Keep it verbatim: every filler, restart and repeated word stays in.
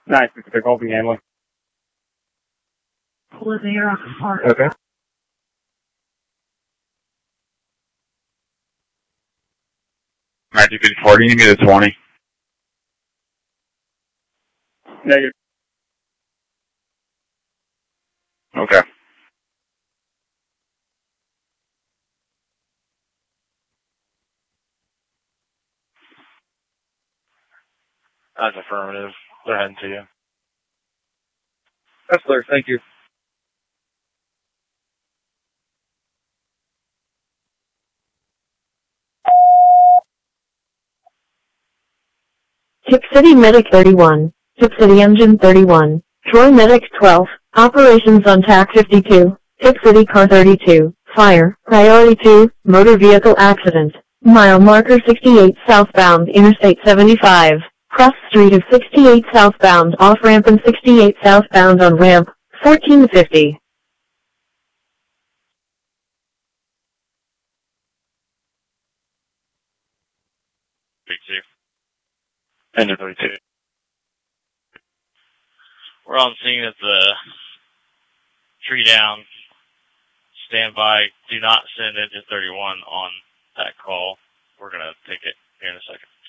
nine sixty-six, I'll be handling. Okay. Matthew fifty-four, you need me to twenty. Negative. Okay. That's affirmative. They're heading to you. That's clear, thank you. Tip City Medic thirty-one, Tip City Engine thirty-one, Troy Medic twelve, Operations on T A C fifty-two, Tip City Car thirty-two, Fire, Priority two, Motor Vehicle Accident, Mile Marker sixty-eight southbound Interstate seventy-five, Cross Street of sixty-eight southbound off-ramp and sixty-eight southbound on ramp, fourteen fifty. thirty-two. Engine thirty-two. We're on scene at the tree down. Stand by. Do not send engine thirty-one on that call. We're going to take it here in a second.